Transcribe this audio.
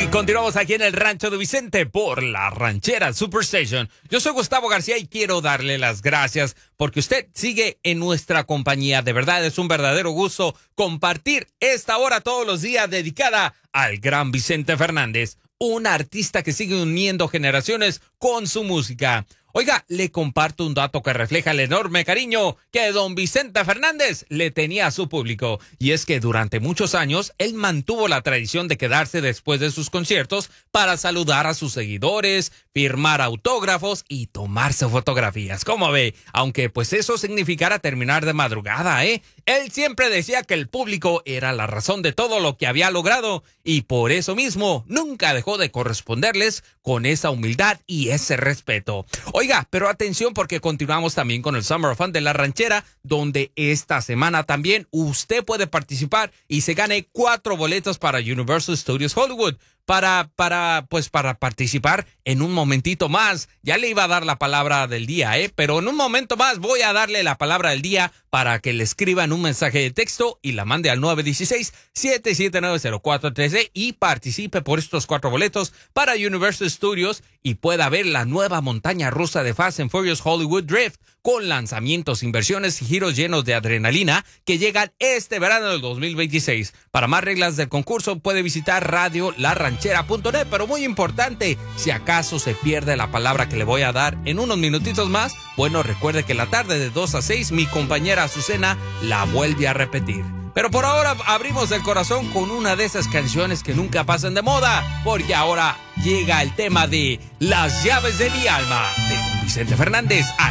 Continuamos aquí en el Rancho de Vicente por la Ranchera Superstation. Yo soy Gustavo García y quiero darle las gracias porque usted sigue en nuestra compañía. De verdad es un verdadero gusto compartir esta hora todos los días dedicada al gran Vicente Fernández, un artista que sigue uniendo generaciones con su música. Oiga, le comparto un dato que refleja el enorme cariño que don Vicente Fernández le tenía a su público. Y es que durante muchos años, él mantuvo la tradición de quedarse después de sus conciertos para saludar a sus seguidores, firmar autógrafos y tomarse fotografías. ¿Cómo ve? Aunque pues eso significara terminar de madrugada, ¿eh? Él siempre decía que el público era la razón de todo lo que había logrado y por eso mismo nunca dejó de corresponderles con esa humildad y ese respeto. Oiga, pero atención porque continuamos también con el Summer of Fun de la Ranchera, donde esta semana también usted puede participar y se gane 4 boletos para Universal Studios Hollywood. Para participar en un momentito más. Ya le iba a dar la palabra del día, pero en un momento más voy a darle la palabra del día para que le escriban un mensaje de texto y la mande al 916-779-0413 y participe por estos 4 boletos para Universal Studios y pueda ver la nueva montaña rusa de Fast and Furious Hollywood Drift con lanzamientos, inversiones y giros llenos de adrenalina que llegan este verano del 2026. Para más reglas del concurso puede visitar radiolarranchera.net, pero muy importante, si acaso se pierde la palabra que le voy a dar en unos minutitos más, bueno, recuerde que la tarde de 2 a 6 mi compañera Azucena la vuelve a repetir. Pero por ahora abrimos el corazón con una de esas canciones que nunca pasan de moda, porque ahora llega el tema de Las llaves de mi alma de don Vicente Fernández.